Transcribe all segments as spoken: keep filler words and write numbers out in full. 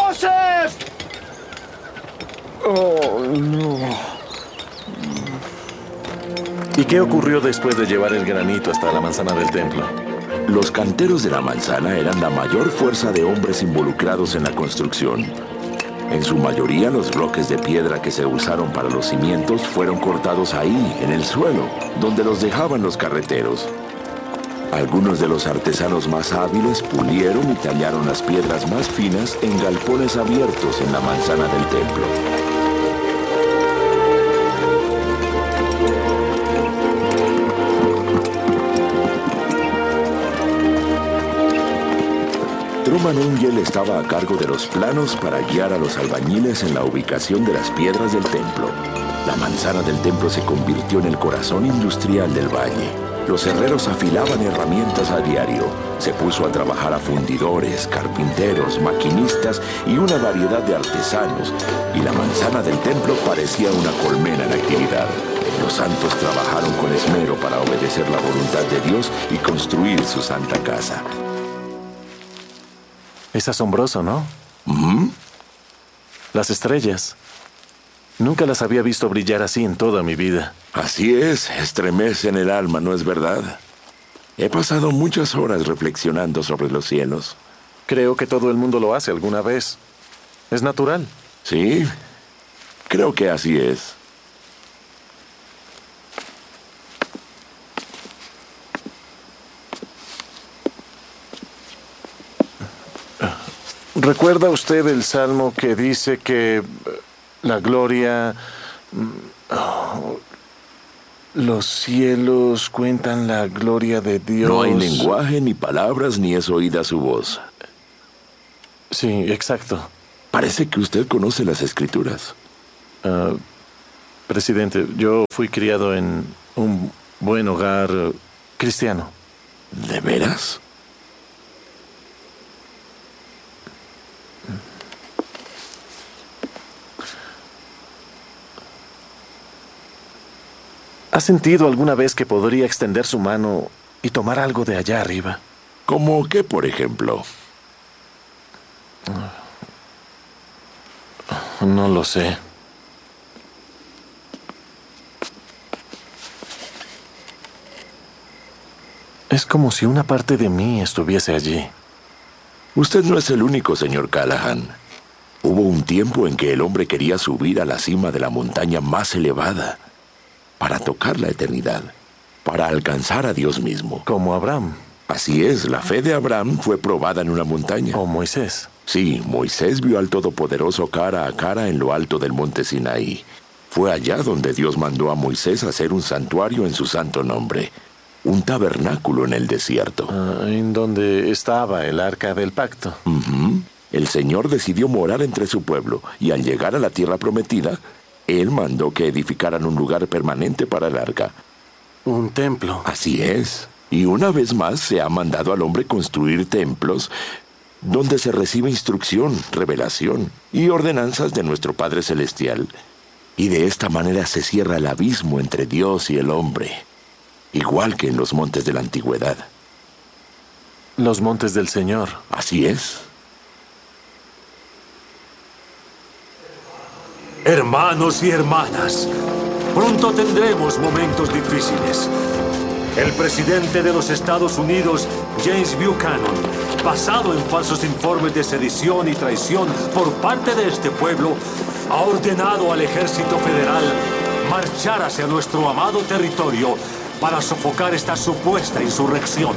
¡Joseph! Oh, no. ¿Y qué ocurrió después de llevar el granito hasta la manzana del templo? Los canteros de la manzana eran la mayor fuerza de hombres involucrados en la construcción. En su mayoría, los bloques de piedra que se usaron para los cimientos fueron cortados ahí, en el suelo, donde los dejaban los carreteros. Algunos de los artesanos más hábiles pulieron y tallaron las piedras más finas en galpones abiertos en la manzana del templo. Truman Ungel estaba a cargo de los planos para guiar a los albañiles en la ubicación de las piedras del templo. La manzana del templo se convirtió en el corazón industrial del valle. Los herreros afilaban herramientas a diario. Se puso a trabajar a fundidores, carpinteros, maquinistas y una variedad de artesanos. Y la manzana del templo parecía una colmena en actividad. Los santos trabajaron con esmero para obedecer la voluntad de Dios y construir su santa casa. Es asombroso, ¿no? ¿Mm? Las estrellas. Nunca las había visto brillar así en toda mi vida. Así es, estremece en el alma, ¿no es verdad? He pasado muchas horas reflexionando sobre los cielos. Creo que todo el mundo lo hace alguna vez. Es natural. Sí, creo que así es. ¿Recuerda usted el salmo que dice que la gloria... Oh, los cielos cuentan la gloria de Dios? No hay lenguaje, ni palabras, ni es oída su voz. Sí, exacto. Parece que usted conoce las escrituras. Uh, presidente, yo fui criado en un buen hogar uh, cristiano. ¿De veras? ¿Ha sentido alguna vez que podría extender su mano y tomar algo de allá arriba? ¿Cómo qué, por ejemplo? No lo sé. Es como si una parte de mí estuviese allí. Usted no es el único, señor Callahan. Hubo un tiempo en que el hombre quería subir a la cima de la montaña más elevada para tocar la eternidad, para alcanzar a Dios mismo. Como Abraham. Así es, la fe de Abraham fue probada en una montaña. O Moisés. Sí, Moisés vio al Todopoderoso cara a cara en lo alto del monte Sinaí. Fue allá donde Dios mandó a Moisés hacer un santuario en su santo nombre, un tabernáculo en el desierto. Uh, en donde estaba el arca del pacto. Uh-huh. El Señor decidió morar entre su pueblo, y al llegar a la tierra prometida, Él mandó que edificaran un lugar permanente para el arca. Un templo. Así es. Y una vez más se ha mandado al hombre construir templos donde se recibe instrucción, revelación y ordenanzas de nuestro Padre Celestial. Y de esta manera se cierra el abismo entre Dios y el hombre, igual que en los montes de la antigüedad. Los montes del Señor. Así es. Hermanos y hermanas, pronto tendremos momentos difíciles. El presidente de los Estados Unidos, James Buchanan, basado en falsos informes de sedición y traición por parte de este pueblo, ha ordenado al ejército federal marchar hacia nuestro amado territorio para sofocar esta supuesta insurrección.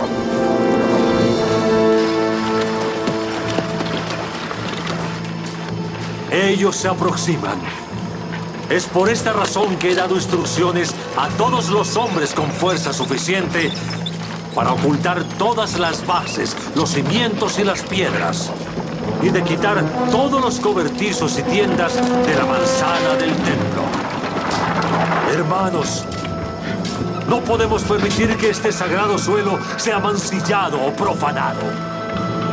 Ellos se aproximan. Es por esta razón que he dado instrucciones a todos los hombres con fuerza suficiente para ocultar todas las bases, los cimientos y las piedras, y de quitar todos los cobertizos y tiendas de la manzana del templo. Hermanos, no podemos permitir que este sagrado suelo sea mancillado o profanado.